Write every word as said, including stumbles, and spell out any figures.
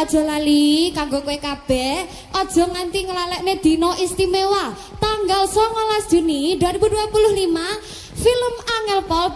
aja lali kanggo kowe kabeh aja nganti nglalekne dina istimewa tanggal songolas Juni dua ribu dua puluh lima film Angel Pol